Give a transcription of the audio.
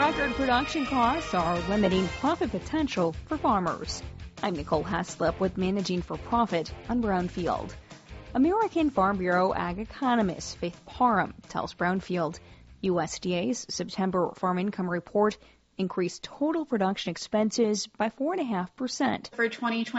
Record production costs are limiting profit potential for farmers. I'm Nicole Haslip with Managing for Profit on Brownfield. American Farm Bureau ag economist Faith Parham tells Brownfield USDA's September farm income report increased total production expenses by 4.5%. For 2020,